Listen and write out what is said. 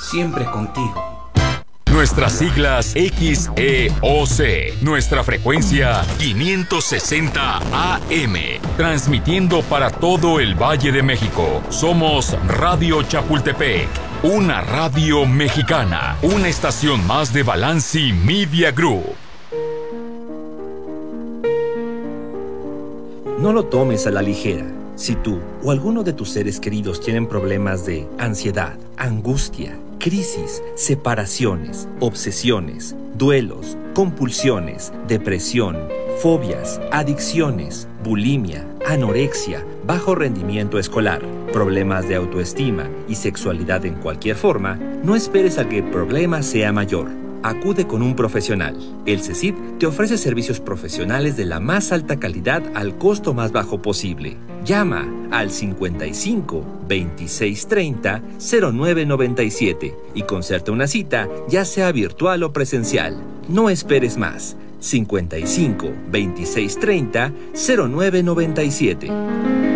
siempre contigo. Nuestras siglas XEOC. Nuestra frecuencia 560 AM. Transmitiendo para todo el Valle de México. Somos Radio Chapultepec. Una radio mexicana. Una estación más de Balanci Media Group. No lo tomes a la ligera. Si tú o alguno de tus seres queridos tienen problemas de ansiedad, angustia, crisis, separaciones, obsesiones, duelos, compulsiones, depresión, fobias, adicciones, bulimia, anorexia, bajo rendimiento escolar, problemas de autoestima y sexualidad en cualquier forma, no esperes a que el problema sea mayor. Acude con un profesional. El CECID te ofrece servicios profesionales de la más alta calidad al costo más bajo posible. Llama al 55 26 30 0997 y concerta una cita, ya sea virtual o presencial. No esperes más. 55 26 30 0997.